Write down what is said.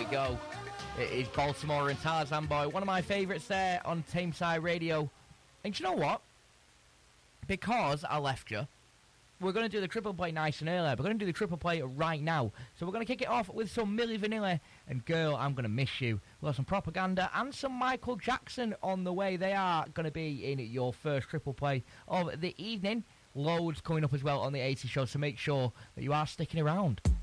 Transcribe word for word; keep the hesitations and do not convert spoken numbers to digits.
it go. It is Baltimore and Tarzan Boy, one of my favourites there on Tameside Radio. And do you know what? Because I left you, we're going to do the triple play nice and early. We're going to do the triple play right now. So we're going to kick it off with some Milli Vanilli and Girl, I'm Going to Miss You. We've got some Propaganda and some Michael Jackson on the way. They are going to be in your first triple play of the evening. Loads coming up as well on the eighties show, so make sure that you are sticking around.